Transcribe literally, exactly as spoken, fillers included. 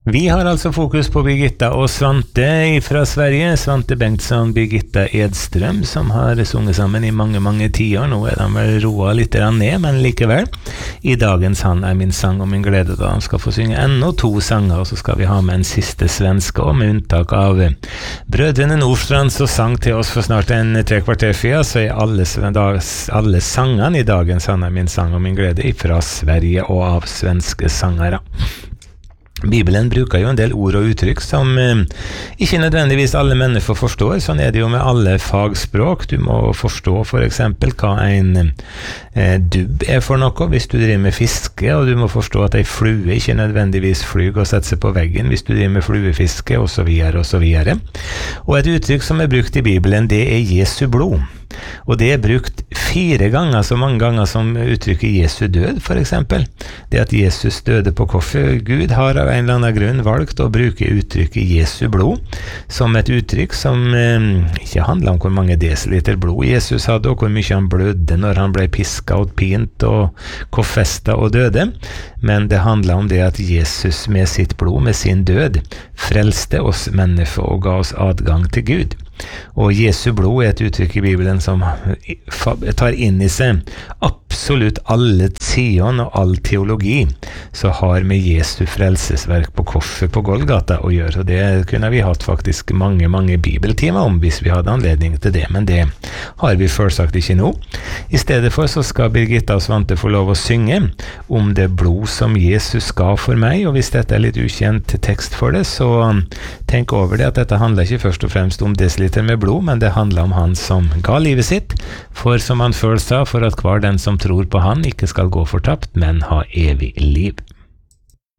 Vi har altså fokus på Birgitta og Svante fra Sverige, Svante Bengtsson, Birgitta Edstrøm, som har sunget sammen i mange, mange tiår. Nå er de vel roa litt ned, men likevel. I dagens Han er min sang og min glede, da de skal få synge enda to sanger, og så skal vi ha med en siste svenske, og med unntak av Brødrene Nordstrand, så sang til oss for snart en tre kvarter siden, så er alle, alle sangene i dagens Han er min sang og min glede fra Sverige og av svenske sangere. Bibelen bruker jo en del ord og uttrykk som eh, ikke nødvendigvis alle mennesker forstår. Sånn er det jo med alle fagspråk. Du må forstå for eksempel hva en eh, dubb er for noe hvis du driver med fiske, og du må forstå at en flue ikke nødvendigvis flyger og setter seg på veggen hvis du driver med fluefiske, og så videre og så videre. Og et uttrykk som er brukt i Bibelen, det er Jesu blod. Og det er brukt fire ganger, så mange ganger som uttrykket Jesu død, for eksempel. Det at Jesus døde på korset. Gud har av en eller annen grunn valgt å bruke uttrykket Jesu blod som et uttrykk som eh, ikke handler om hvor mange desiliter blod Jesus hadde, og hvor mye han blødde når han ble pisket og pint og koffestet og døde. Men det handler om det at Jesus med sitt blod, med sin død, frelste oss mennesker og ga oss adgang til Gud. Og Jesu blod er et uttrykk i Bibelen som tar inn i seg absolutt alle sidene og all teologi som har med Jesu frelsesverk på korset på Golgata å gjøre. Og det kunne vi hatt faktisk mange, mange bibeltimer om hvis vi hadde anledning til det, men det har vi selvsagt ikke nå. I stedet for så skal Birgitta og Svante få lov å synge om det blod som Jesus ga for meg, og hvis dette er litt ukjent tekst for det, så tenk over det at dette handler ikke først og fremst om desiliter med blod, men det handler om han som ga livet sitt, for som han føler sa, for at hver den som tror på han ikke skal gå fortapt, men ha evig liv.